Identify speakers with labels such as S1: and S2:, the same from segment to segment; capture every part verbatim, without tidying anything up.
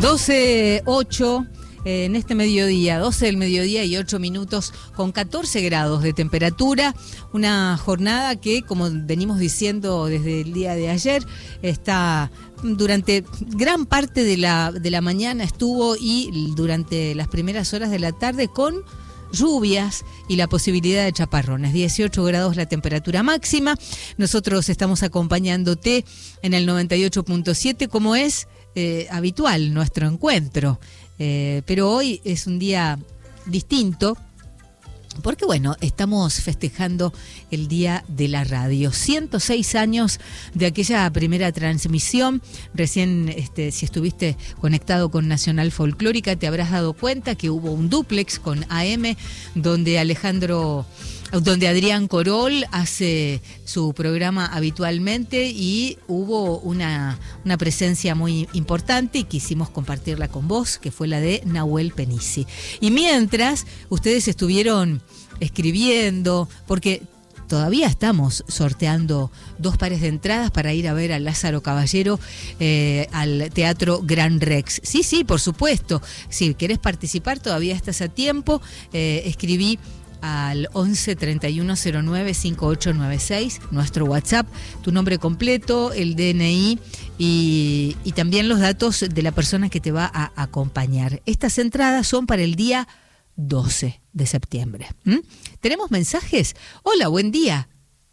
S1: doce ocho eh, en este mediodía, doce del mediodía y ocho minutos, con catorce grados de temperatura. Una jornada que, como venimos diciendo desde el día de ayer, está durante gran parte de la, de la mañana estuvo y durante las primeras horas de la tarde con lluvias y la posibilidad de chaparrones. dieciocho grados la temperatura máxima. Nosotros estamos acompañándote en el noventa y ocho punto siete, como es eh, habitual nuestro encuentro. Eh, pero hoy es un día distinto, porque bueno, estamos festejando el Día de la Radio. ciento seis años de aquella primera transmisión. Recién, este, si estuviste conectado con Nacional Folclórica, te habrás dado cuenta que hubo un dúplex con A M, donde Alejandro, donde Adrián Corol hace su programa habitualmente, y hubo una, una presencia muy importante y quisimos compartirla con vos, que fue la de Nahuel Penisi. Y mientras ustedes estuvieron escribiendo, porque todavía estamos sorteando dos pares de entradas para ir a ver a Lázaro Caballero eh, al Teatro Gran Rex. Sí, sí, por supuesto. Si querés participar, todavía estás a tiempo. Eh, escribí al once treinta y uno cero nueve cincuenta y ocho noventa y seis, nuestro WhatsApp, tu nombre completo, el D N I y, y también los datos de la persona que te va a acompañar. Estas entradas son para el día doce de septiembre. ¿Mm? ¿Tenemos mensajes? Hola, buen día.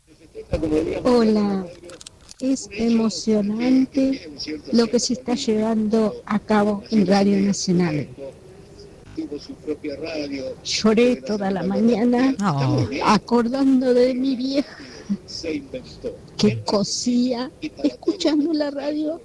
S2: Hola, es emocionante lo que se está llevando a cabo en Radio Nacional. Lloré toda la mañana oh. acordando de mi vieja que cosía escuchando la radio.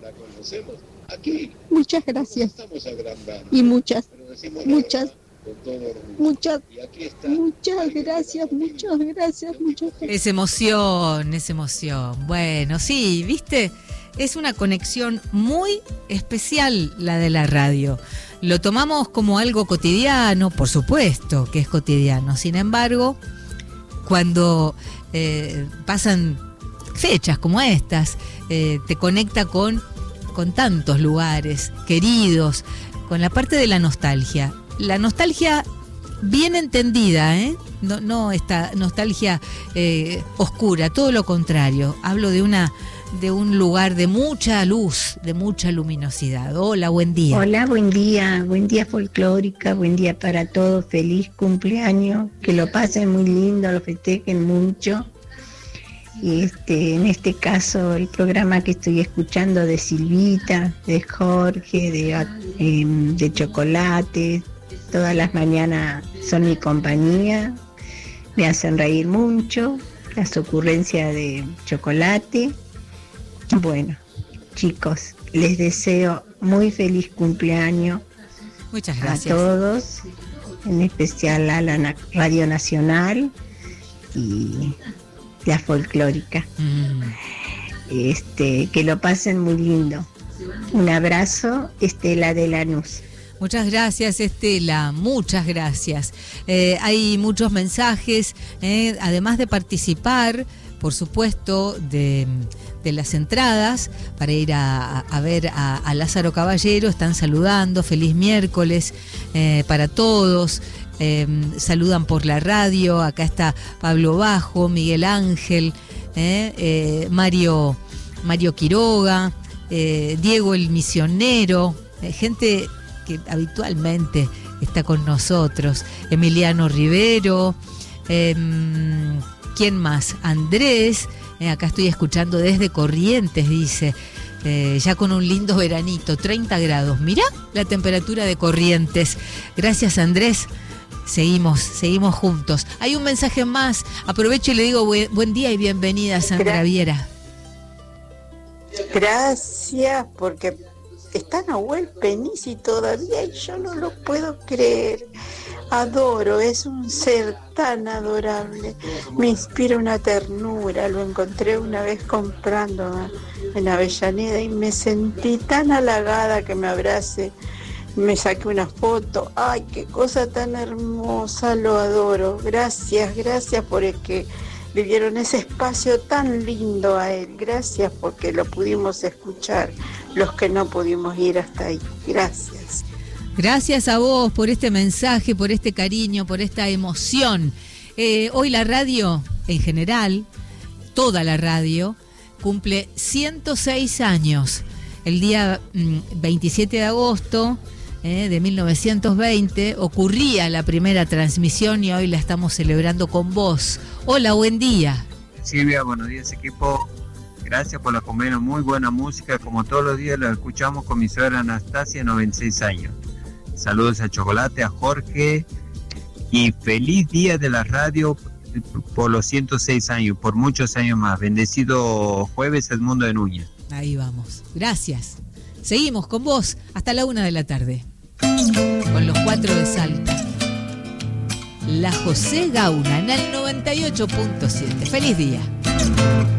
S2: Muchas gracias y muchas, muchas, muchas, muchas gracias, muchas gracias, muchas gracias.
S1: Es emoción, es emoción. Bueno, sí, ¿viste? Es una conexión muy especial la de la radio. Lo tomamos como algo cotidiano, por supuesto que es cotidiano. Sin embargo, cuando eh, pasan fechas como estas, eh, te conecta con, con tantos lugares queridos, con la parte de la nostalgia. La nostalgia bien entendida, ¿eh? No, no esta nostalgia eh, oscura, todo lo contrario. Hablo de una de un lugar de mucha luz, de mucha luminosidad. Hola, buen día.
S3: Hola, buen día, buen día folclórica, buen día para todos, feliz cumpleaños, que lo pasen muy lindo, lo festejen mucho. Y este, en este caso, el programa que estoy escuchando de Silvita, de Jorge, de, eh, de Chocolate, todas las mañanas son mi compañía, me hacen reír mucho, las ocurrencias de Chocolate. Bueno, chicos, les deseo muy feliz cumpleaños.
S1: Muchas gracias
S3: a todos, en especial a la Radio Nacional y la Folclórica. Mm. Este, que lo pasen muy lindo. Un abrazo, Estela de Lanús.
S1: Muchas gracias, Estela, muchas gracias. Eh, hay muchos mensajes, eh, además de participar, por supuesto, de, de las entradas para ir a, a ver a, a Lázaro Caballero. Están saludando, feliz miércoles eh, para todos. Eh, saludan por la radio. Acá está Pablo Bajo, Miguel Ángel, eh, eh, Mario, Mario Quiroga, eh, Diego el Misionero, eh, gente que habitualmente está con nosotros, Emiliano Rivero, eh, ¿quién más? Andrés, eh, acá estoy escuchando desde Corrientes, dice, eh, ya con un lindo veranito, treinta grados. Mirá la temperatura de Corrientes. Gracias, Andrés. Seguimos, seguimos juntos. Hay un mensaje más. Aprovecho y le digo buen, buen día y bienvenida, Sandra Viera.
S4: Gracias, porque está Nahuel Penisi todavía y yo no lo puedo creer. Adoro, es un ser tan adorable, me inspira una ternura. Lo encontré una vez comprando en Avellaneda y me sentí tan halagada que me abrace, me saqué una foto. Ay, qué cosa tan hermosa, lo adoro. Gracias, gracias por el que le dieron ese espacio tan lindo a él. Gracias porque lo pudimos escuchar. los que no pudimos ir hasta ahí. Gracias.
S1: Gracias a vos por este mensaje, por este cariño, por esta emoción. Eh, hoy la radio, en general, toda la radio, cumple ciento seis años. El día mm, veintisiete de agosto eh, de mil novecientos veinte ocurría la primera transmisión y hoy la estamos celebrando con vos. Hola, buen día.
S5: Silvia, buenos días equipo. Gracias por la convenio, muy buena música. Como todos los días la escuchamos con mi suegra Anastasia, noventa y seis años. Saludos a Chocolate, a Jorge y feliz día de la radio por los ciento seis años, por muchos años más. Bendecido jueves, Edmundo de Núñez.
S1: Ahí vamos. Gracias. Seguimos con vos hasta la una de la tarde. Con los cuatro de Salta. La José Gauna en el noventa y ocho punto siete. Feliz día.